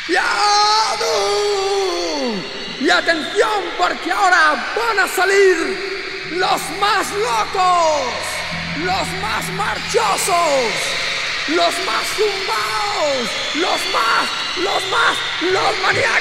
¡Fiado! Y atención, porque ahora van a salir los más locos, los más marchosos, los más zumbaos, los maníacos.